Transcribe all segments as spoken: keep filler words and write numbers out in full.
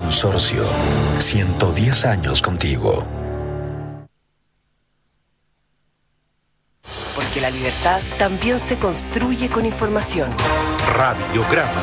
Consorcio. ciento diez años contigo. Porque la libertad también se construye con información. Radiograma.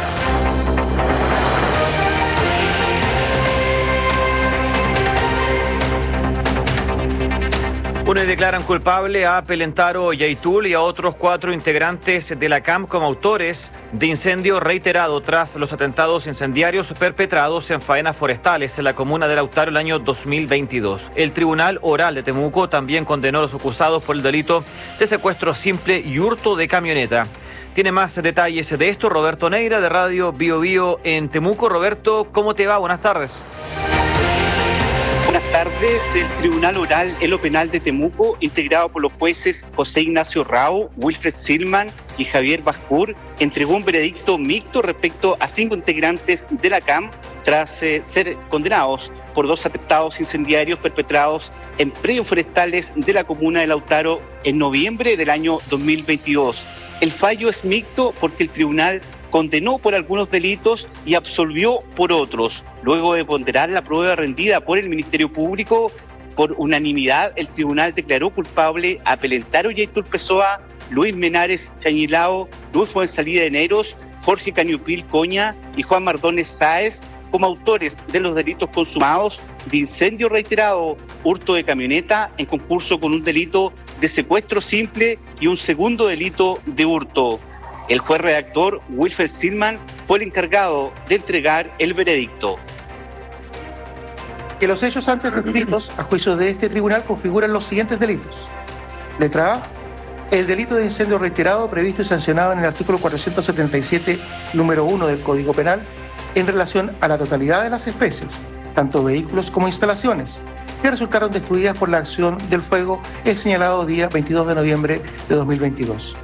Bueno, y declaran culpable a Pelentaro Yaitul y a otros cuatro integrantes de la C A M como autores de incendio reiterado tras los atentados incendiarios perpetrados en faenas forestales en la comuna de Lautaro el año dos mil veintidós. El Tribunal Oral de Temuco también condenó a los acusados por el delito de secuestro simple y hurto de camioneta. Tiene más detalles de esto Roberto Neira de Radio Bio Bio en Temuco. Roberto, ¿cómo te va? Buenas tardes. Buenas tardes. El Tribunal Oral en lo Penal de Temuco, integrado por los jueces José Ignacio Rao, Wilfred Silman y Javier Bascur, entregó un veredicto mixto respecto a cinco integrantes de la C A M tras eh, ser condenados por dos atentados incendiarios perpetrados en predios forestales de la comuna de Lautaro en noviembre del año dos mil veintidós. El fallo es mixto porque el tribunal condenó por algunos delitos y absolvió por otros. Luego de ponderar la prueba rendida por el Ministerio Público, por unanimidad, el tribunal declaró culpable a Pelentaro Yaitul Pessoa, Luis Menares Chañilao, Luis Fuensalida Eneros, Jorge Cañupil Coña y Juan Mardones Sáez como autores de los delitos consumados de incendio reiterado, hurto de camioneta en concurso con un delito de secuestro simple y un segundo delito de hurto. El juez redactor Wilfred Silman fue el encargado de entregar el veredicto. Que los hechos antes referidos a juicio de este tribunal configuran los siguientes delitos. Letra A. El delito de incendio reiterado previsto y sancionado en el artículo cuatrocientos setenta y siete, número uno del Código Penal, en relación a la totalidad de las especies, tanto vehículos como instalaciones, que resultaron destruidas por la acción del fuego el señalado día veintidós de noviembre de dos mil veintidós.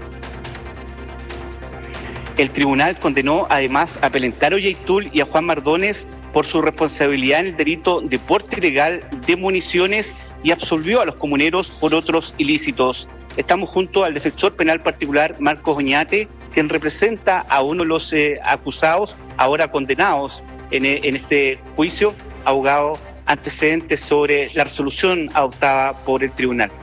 El tribunal condenó además a Pelentaro Yaitul y a Juan Mardones por su responsabilidad en el delito de porte ilegal de municiones y absolvió a los comuneros por otros ilícitos. Estamos junto al defensor penal particular Marcos Oñate, quien representa a uno de los eh, acusados, ahora condenados en, en este juicio, abogado antecedentes sobre la resolución adoptada por el tribunal.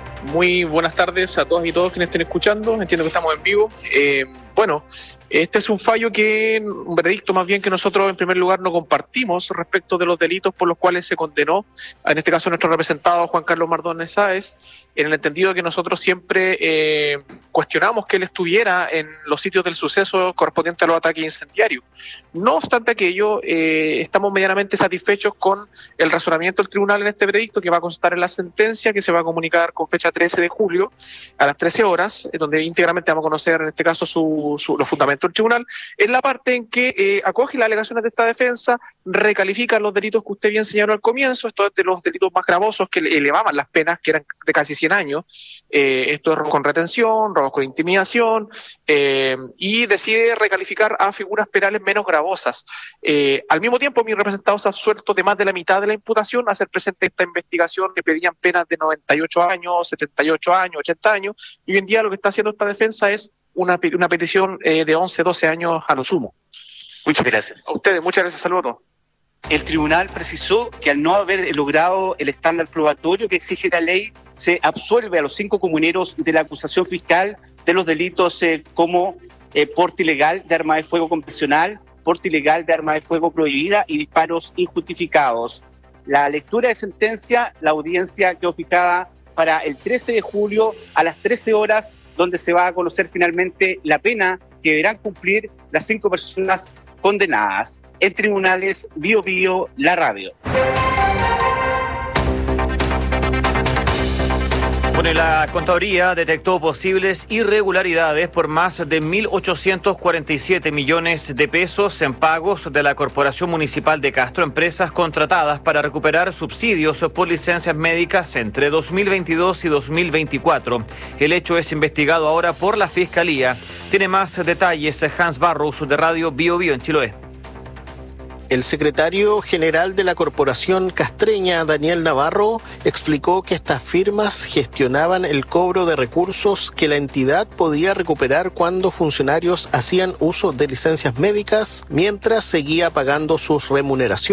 Muy buenas tardes a todas y todos quienes estén escuchando. Entiendo que estamos en vivo. Eh, bueno, este es un fallo que, un veredicto más bien que nosotros en primer lugar no compartimos respecto de los delitos por los cuales se condenó, en este caso nuestro representado Juan Carlos Mardones Sáez, en el entendido de que nosotros siempre eh, cuestionamos que él estuviera en los sitios del suceso correspondiente a los ataques incendiarios. No obstante aquello, eh, estamos medianamente satisfechos con el razonamiento del tribunal en este veredicto, que va a constar en la sentencia, que se va a comunicar con fecha trece de julio a las trece horas, donde íntegramente vamos a conocer en este caso su, su, los fundamentos del tribunal, en la parte en que eh, acoge las alegaciones de esta defensa, recalifica los delitos que usted bien señaló al comienzo, esto es de los delitos más gravosos que elevaban las penas, que eran de casi cien años, eh, esto es robo con retención, robos con intimidación, eh, y decide recalificar a figuras penales menos gravosas. Eh, al mismo tiempo, mis representados se han absuelto de más de la mitad de la imputación, a hacer presente esta investigación que pedían penas de noventa y ocho años, setenta y ocho años, ochenta años, y hoy en día lo que está haciendo esta defensa es una, una petición eh, de once, doce años a lo sumo. Muchas gracias. A ustedes, muchas gracias, saludos. El tribunal precisó que al no haber logrado el estándar probatorio que exige la ley, se absuelve a los cinco comuneros de la acusación fiscal de los delitos eh, como eh, porte ilegal de arma de fuego convencional, porte ilegal de arma de fuego prohibida y disparos injustificados. La lectura de sentencia, la audiencia quedó fijada para el trece de julio a las trece horas, donde se va a conocer finalmente la pena que deberán cumplir las cinco personas condenadas. En tribunales, Bio Bio, la radio. Bueno, la Contraloría detectó posibles irregularidades por más de mil ochocientos cuarenta y siete millones de pesos en pagos de la Corporación Municipal de Castro, empresas contratadas para recuperar subsidios por licencias médicas entre dos mil veintidós y dos mil veinticuatro. El hecho es investigado ahora por la Fiscalía. Tiene más detalles Hans Barros de Radio Bio Bio en Chiloé. El secretario general de la Corporación Castreña, Daniel Navarro, explicó que estas firmas gestionaban el cobro de recursos que la entidad podía recuperar cuando funcionarios hacían uso de licencias médicas mientras seguía pagando sus remuneraciones.